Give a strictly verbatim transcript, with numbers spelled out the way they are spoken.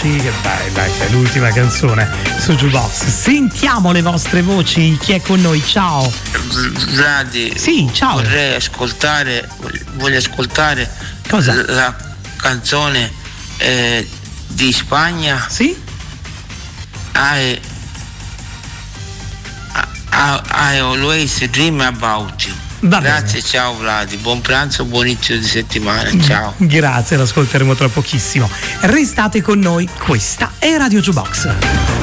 voci, che bella, che è l'ultima canzone su Jukebox. Sentiamo le vostre voci, chi è con noi? Ciao Vladi. Sì, ciao. Vorrei ascoltare, voglio ascoltare Cosa? La canzone eh, di Spagna. Sì? I, I, I always dream about you. Va Grazie, bene. ciao Vladi, buon pranzo, buon inizio di settimana, ciao. Grazie, l'ascolteremo tra pochissimo. Restate con noi, questa è Radio Jukebox.